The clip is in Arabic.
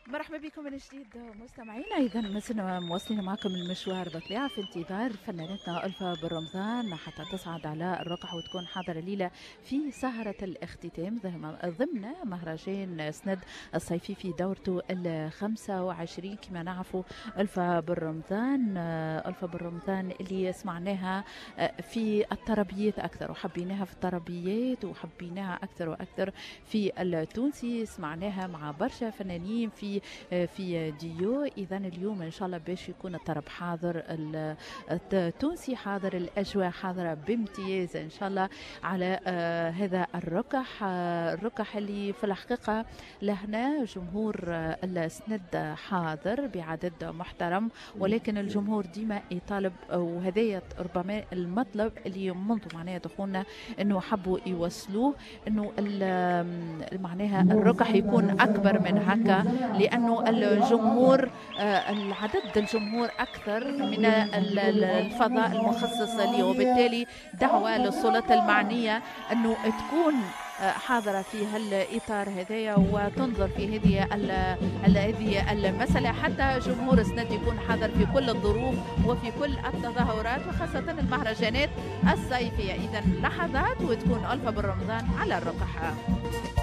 مرحبا بكم من جديد مستمعينا. اذا مازلنا مواصلين معكم المشوار بطبيعه في انتظار فنانتنا ألفة بن رمضان حتى تصعد على الرقح وتكون حاضره الليله في سهره الاختتام ضمن مهرجان سند الصيفي في دورته ال 25. كما نعرفوا ألفة بن رمضان ألفة بن رمضان اللي سمعناها في الطربيات اكثر وحبيناها في الطربيات وحبيناها اكثر واكثر في التونسي. سمعناها مع برشا فنانين في ديو. اذا اليوم ان شاء الله باش يكون الطرب حاضر، التونسي حاضر، الاجواء حاضره بامتياز ان شاء الله على هذا الركح. الركح اللي في الحقيقه لهنا جمهور السند حاضر بعدد محترم، ولكن الجمهور ديما يطالب، وهذايا ربما المطلب اللي منذ معناها دخولنا انه حبوا يوصلوه، انه معناها الركح يكون اكبر من هكا، لأنه الجمهور العدد الجمهور أكثر من الفضاء المخصص له، وبالتالي دعوة للسلطات المعنية أنه تكون حاضرة في هالإطار هذايا وتنظر في هذه المسألة، حتى جمهور سند يكون حاضر في كل الظروف وفي كل التظاهرات وخاصة المهرجانات الصيفية. إذا لحظات وتكون ألفة بن رمضان على الرقح.